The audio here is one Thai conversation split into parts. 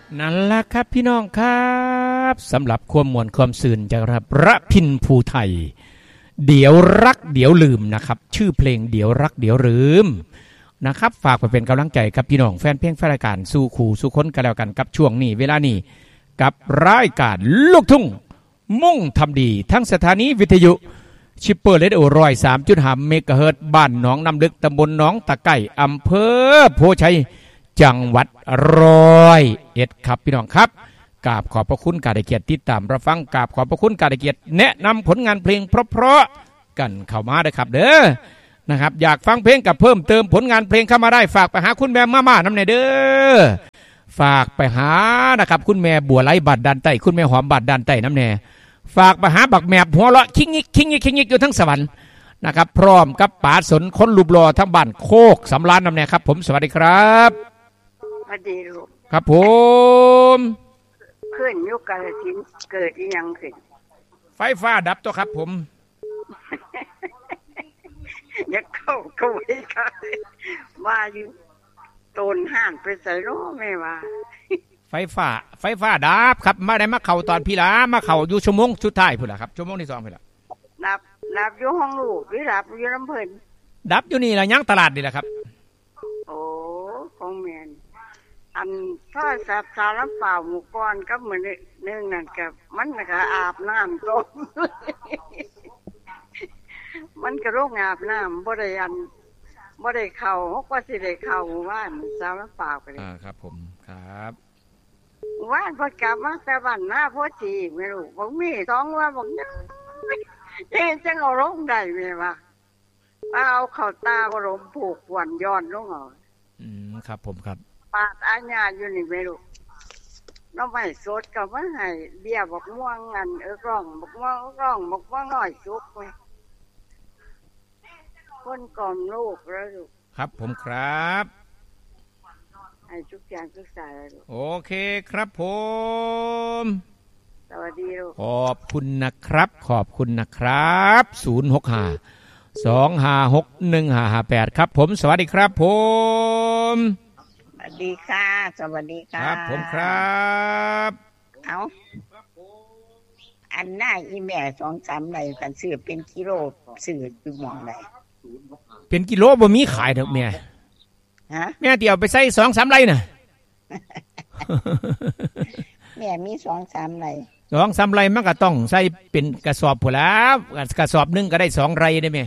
นั่นแหละครับพี่น้องครับสำหรับความมวลความสื่นจากระพินภูไทยเดี๋ยวรักเดี๋ยวลืมนะครับชื่อเพลงเดี๋ยวรักเดี๋ยวลืมนะครับฝากไปเป็นกำลังใจกับพี่น้องแฟนเพลงแฟนรายการสู่ขู่สู่ค้นกันแล้วกันกับช่วงนี้เวลานี้กับรายการลูกทุ่งมุ่งทำดีทั้งสถานีวิทยุชิปเปอร์เรดิโอ103.5 เมกะเฮิรตซ์บ้านหนองน้ำลึกตำบลหนองตะไก่อำเภอโพชัยจังหวัด101ครับพี่น้องครับกราบขอบพระคุณการได้เกียรติติดตามรับฟังกราบขอบพระคุณการได้เกียรติแนะนำผลงานเพลงเพราะๆกันเข้ามาได้ครับเด้อนะครับอยากฟังเพลงกับเพิ่มเติมผลงานเพลงเข้ามาได้ฝากไปหาคุณแม่ม่าน้ำเนเด้อฝากไปหานะครับคุณแม่บัวไหลบัดดันไตคุณแม่หอมบัดดันไตน้ำแน่ฝากไปหาบักแมบหัวเราะคิงยิกอยู่ทั้งสวรรค์นะครับพร้อมกับป๋าสนคนรูปรอทั้งบ้านโคกสำรานน้ำแน่ครับผมสวัสดีครับสวัสดีลูกครับผมขึ้นยุคกาลสินเกิดอีหยังขึ้นไฟฟ้าดับตัวครับผมอย่าเข้าไว้ค่ะว่าอยู่โตนห่านไปใส่ล้อไม่ว่าไฟฟ้าดับครับมาได้มาเข่าตอนพี่ละมาเข่าอยู่ชั่วโมงสุดท้ายพุ่นละครับชั่วโมงที่2พุ่นละดับอยู่ห้องลูกหรือดับอยู่ลำเพิ่นดับอยู่นี่ละยังตลาดนี่แหละครับโอ้ของแม่นอันถ้าสับสารเปล่าหมู่ก้อนก็เหมือนนึงนั่นกับมันก็อาบน้ำต้มมันก็โรคอาบน้ำบ่ได้เข้าก็สิได้เข้าว่านสารเปล่าไปเลยครับผมครับว่านพอกลับมาแต่บ้านหน้าพ่อจีไม่รู้บอกมี2ว่าบอกจังเอาลงได้แม่ว่าเอาเข้าตาก็ลมผูกหวนย้อนลงเอาครับผมครับปาดอาญาอยู่นี่ไม่รู้น้องไม่สดกับว่าให้เบี้ยบอกม่วงงันร่องบอกม่วงน้อยสุกไว้คนกล่อมลูกแล้วลูกครับผมครับให้ทุกอย่างทุกสายลูกโอเคครับผมสวัสดีลูกขอบคุณนะครับขอบคุณนะครับ065-256-1558ครับผมสวัสดีครับผมสวัสดีค่ะสวัสดีค่ะครับผมครับเอาอันหน้าอีแม่2-3ไร่กันซื้อเป็นกิโลซื้ออยู่หม่องใดเป็นกิโลบ่มีขายดอกแม่ฮะแม่ที่เอาไปใส่ 2-3 ไร่น่ะแม่มี 2-3 ไร่ 2-3 ไร่มันก็ต้องใส่เป็นกระสอบพุ่นแล้วกระสอบนึงก็ได้2 ไร่ได้แม่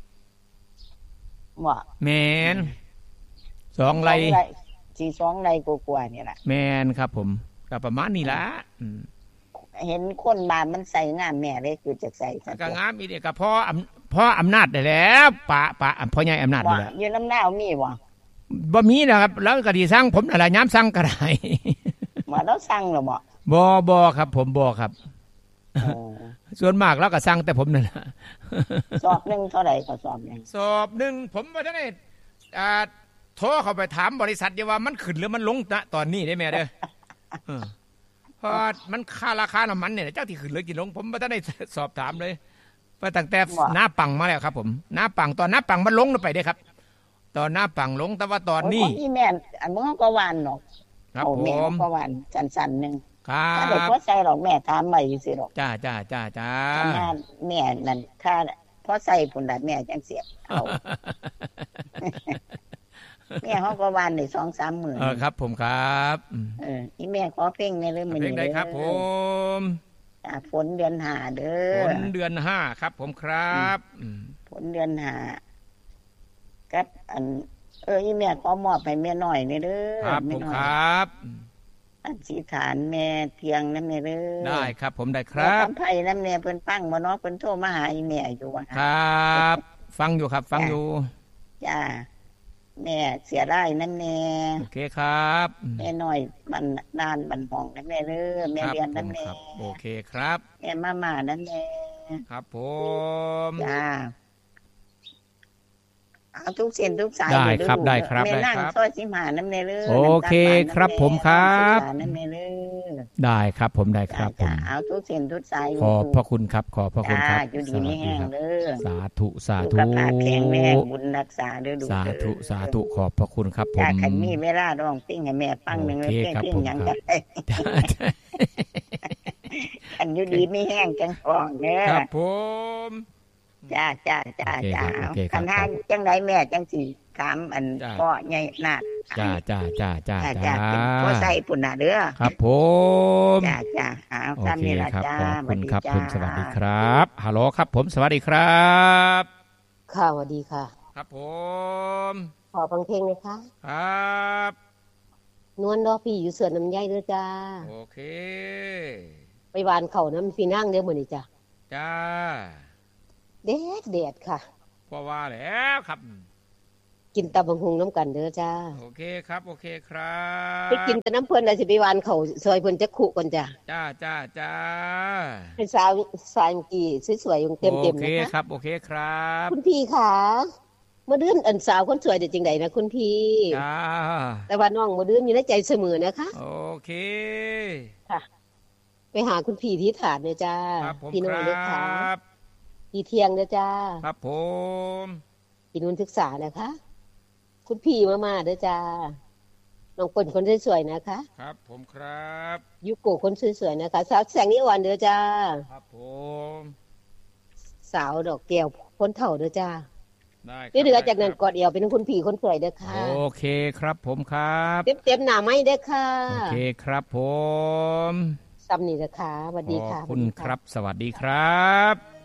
บ่แม่น2 ไร่สิ2 ไร่กว่าๆนี่ล่ะแม่นครับผมก็ประมาณนี้ล่ะเห็นคนบ้านมันใส่งามแม่เลยคือจะใส่ก็งามอีเด้ก็พออำนาจได้แล้วป้าพ่อใหญ่อำนาจนี่แหละอยู่น้ำหนาวมีบ่มีนะครับแล้วก็สิสั่งผมอะไรย้ำสั่งก็ได้บ่เราสั่งหรอบ่ครับผมบ่ครับส่วนมากแล้วก็สั่งแต่ผมนั่นแหละสอบนึงเท่าไหร่ก็สอบนึงผมบ่ทันได้โทรเข้าไปถามบริษัทว่ามันขึ้นหรือมันลงณตอนนี้ได้แม่เด้อเพราะมันค่าราคาน้ำมันเนี่ยจักที่ขึ้นหรือกี่ลงผมบ่ทันได้สอบถามเลยไปตั้งแต่หน้าปังมาแล้วครับผมหน้าปังตอนหน้าปังมันลงไปเด้ครับตอนหน้าปังลงแต่ว่าตอนนี้อีแม่อันมึงก็หวานเนาะครับผมก็หวานสั้นๆนึงครับถ้าเด็กบ่ใส่หรอกแม่ถามไว้ซื่อหรอกจ้าแม่นั่นถ้าพอใส่พุ่นล่ะแม่จังเสียเอาแม่เฮาก็หวานได้ 2-3 มื้อครับผมครับอีแม่ขอเพลงในเรื่องมื้อนี้เพลงใดครับผมฝนเดือน5เด้อฝนเดือน5ครับผมครับฝนเดือน5กับอันอีแม่ขอมอบให้แม่น้อยนี่เด้อครับผมครับอธิษฐานแม่เพียงนำแม่เด้อได้ครับผมได้ครับคำไผนำแม่เพิ่นฟังบ่เนาะเพิ่นโทรมาหาอีแม่อยู่ว่าครับฟังอยู่ครับฟังอยู่จ้าแม่เสียได้นั่นแน่โอเคครับแม่น้อยมันนานบันห้องนั่นแม่เด้อแม่เรียนนั่นแน่โอเคครับแม่มานั่นแน่ครับผมจ้าเอาทุกเส้นทุกสายได้ครับได้ครับแม่นั่งซอย15นั่นแน่เด้อโอเคครับผมครับนั่นแน่เด้อได้ครับผมได้ครับผมเอาทุกเส้นทุกสายขอบพระคุณครับขอบพระคุณครับอยู่ดีไม่แห้งเด้อสาธุสาธุสุขภาพแข็งแรงบุญรักษาเด้อลูกสาธุสาธุขอบพระคุณครับผมขันมีเวลาร้องเพลงให้แม่ฟังหนึ่งเลยเพลงยังกันอันอยู่ดีไม่แห้งจังฟ้องเด้อครับผมจ้าคันห้างจังไดแม่จังสิถามอันพ่อใหญ่นาดจ้าเป็นพ่อใส่ปุ่นน่ะเด้อครับผมจ้าโอเคครับขอบคุณครับคุณสวัสดีครับฮัลโหลครับผมสวัสดีครับค่ะสวัสดีค่ะครับผมขอฟังเพลงเลยค่ะครับนวลดอกพี่อยู่เสือน้ำใยเด้อจ้าโอเคไปหวานเขาน้ำพี่นั่งเด้อมื้อนี้จ้าแดดค่ะพอว่าแล้วครับกินตำบักหุ่งน้ำกันเด้อจ้าโอเคครับไปกินแต่น้ำเพิ่นแล้วสิไปหวานเขาซอยเพิ่นจักขุก่อนจ้าให้สาวเมื่อกี้สวยๆเต็มๆนะคะโอเคครับคุณพี่ค่ะมื้อเดือนอันสาวคนสวยได้จังได๋นะคุณพี่แต่ว่าน้องมื้อเดือนอยู่ในใจเสมอนะคะโอเคค่ะไปหาคุณพี่ที่ฐานเด้อจ้าพี่น้องเด้อค่ะพี่เที่ยงเด้อจ้าครับผมพี่นุ่นศึกษานะคะคุณพี่มาเด้อจ้าน้องเปิ้ลคนสวยๆนะคะครับผมครับยุโกะคนสวยๆนะคะสาวแสงนิวันเด้อจ้าครับผมสาวดอกแก้วคนเฒ่าเด้อจ้าได้เหลือจากนั้นกอดเอวเป็นคุณพี่คนสวยเด้อค่ะโอเคครับผมครับเต็มหน้าไม้เด้อค่ะโอเคครับผมซ้ำนี่เด้อค่ะสวัสดีค่ะขอบคุณครับสวัสดีครับ